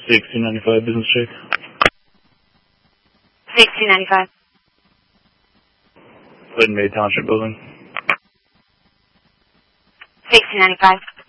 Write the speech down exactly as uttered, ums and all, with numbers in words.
sixteen ninety-five, business check. sixteen ninety-five. Glidden Bay Township Building. sixteen ninety-five.